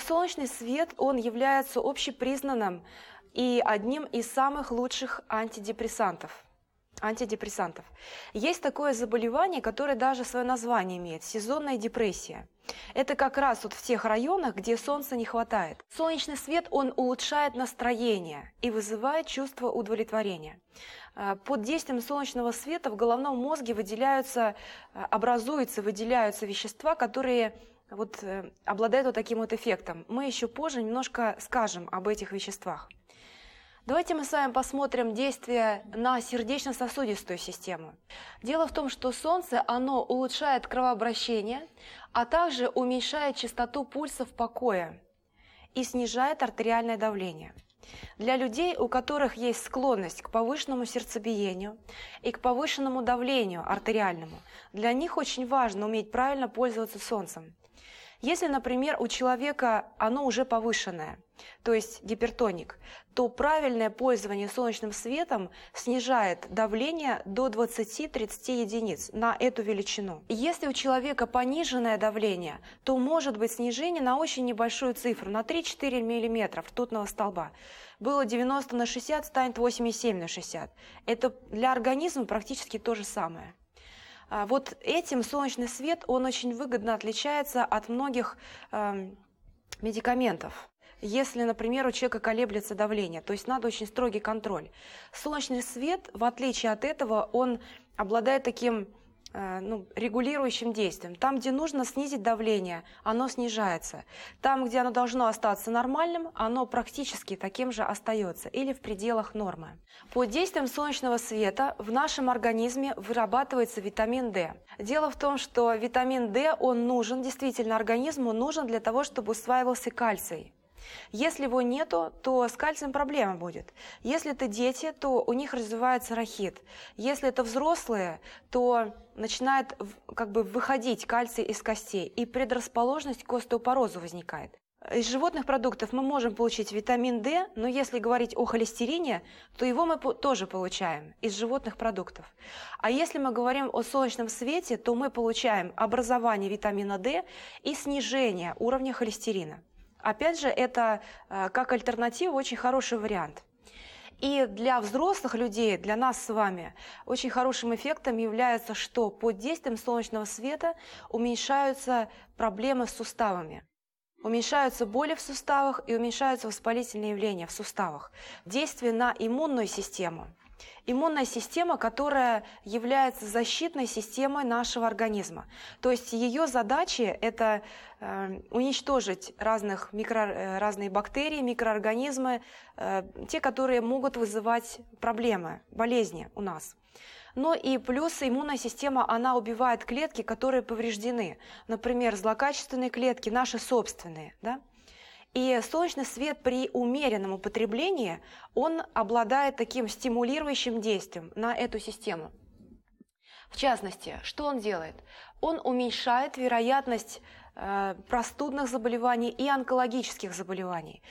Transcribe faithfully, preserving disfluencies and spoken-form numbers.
солнечный свет, он является общепризнанным и одним из самых лучших антидепрессантов. антидепрессантов. Есть такое заболевание, которое даже свое название имеет – сезонная депрессия. Это как раз вот в тех районах, где солнца не хватает. Солнечный свет, он улучшает настроение и вызывает чувство удовлетворения. Под действием солнечного света в головном мозге выделяются, образуются, выделяются вещества, которые вот обладают вот таким вот эффектом. Мы еще позже немножко скажем об этих веществах. Давайте мы с вами посмотрим действие на сердечно-сосудистую систему. Дело в том, что Солнце, оно улучшает кровообращение, а также уменьшает частоту пульса в покое и снижает артериальное давление. Для людей, у которых есть склонность к повышенному сердцебиению и к повышенному давлению артериальному, для них очень важно уметь правильно пользоваться Солнцем. Если, например, у человека оно уже повышенное, то есть гипертоник, то правильное пользование солнечным светом снижает давление до двадцати-тридцати единиц на эту величину. Если у человека пониженное давление, то может быть снижение на очень небольшую цифру, на три-четыре миллиметра ртутного столба. Было девяносто на шестьдесят, станет восемьдесят семь на шестьдесят. Это для организма практически то же самое. Вот этим солнечный свет, он очень выгодно отличается от многих э, медикаментов. Если, например, у человека колеблется давление, то есть надо очень строгий контроль. Солнечный свет, в отличие от этого, он обладает таким э, ну, регулирующим действием. Там, где нужно снизить давление, оно снижается. Там, где оно должно остаться нормальным, оно практически таким же остается или в пределах нормы. Под действием солнечного света в нашем организме вырабатывается витамин D. Дело в том, что витамин D, он нужен, действительно, организму нужен для того, чтобы усваивался кальций. Если его нету, то с кальцием проблема будет. Если это дети, то у них развивается рахит. Если это взрослые, то начинает как бы выходить кальций из костей, и предрасположенность к остеопорозу возникает. Из животных продуктов мы можем получить витамин D, но если говорить о холестерине, то его мы тоже получаем из животных продуктов. А если мы говорим о солнечном свете, то мы получаем образование витамина D и снижение уровня холестерина. Опять же, это как альтернатива очень хороший вариант. И для взрослых людей, для нас с вами, очень хорошим эффектом является, что под действием солнечного света уменьшаются проблемы с суставами. Уменьшаются боли в суставах и уменьшаются воспалительные явления в суставах. Действие на иммунную систему. Иммунная система, которая является защитной системой нашего организма. То есть ее задача – это э, уничтожить разных микро, разные бактерии, микроорганизмы, э, те, которые могут вызывать проблемы, болезни у нас. Но и плюс иммунная система, она убивает клетки, которые повреждены. Например, злокачественные клетки, наши собственные, да? И солнечный свет при умеренном употреблении, он обладает таким стимулирующим действием на эту систему. В частности, что он делает? Он уменьшает вероятность э, простудных заболеваний и онкологических заболеваний.